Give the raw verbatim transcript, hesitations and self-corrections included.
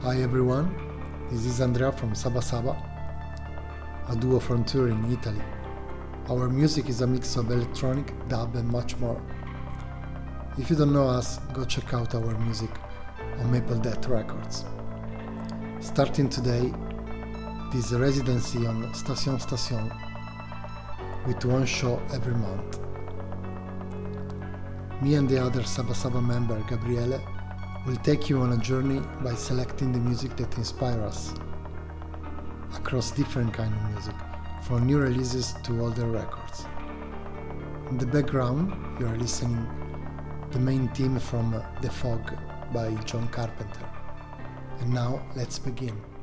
Hi everyone, this is Andrea from Saba Saba, a duo from Turin, Italy. Our music is a mix of electronic, dub and much more. If you don't know us, go check out our music on Maple Death Records. Starting today, this residency on Station Station with one show every month. Me and the other Saba Saba member, Gabriele, will take you on a journey by selecting the music that inspires us across different kind of music, from new releases to older records. In the background, you are listening the main theme from The Fog by John Carpenter. And now, let's begin.